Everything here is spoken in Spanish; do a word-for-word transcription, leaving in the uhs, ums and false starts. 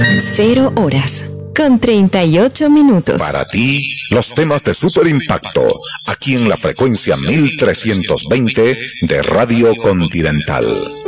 Cero horas con treinta y ocho minutos. Para ti, los temas de super impacto, aquí en la frecuencia mil trescientos veinte de Radio Continental.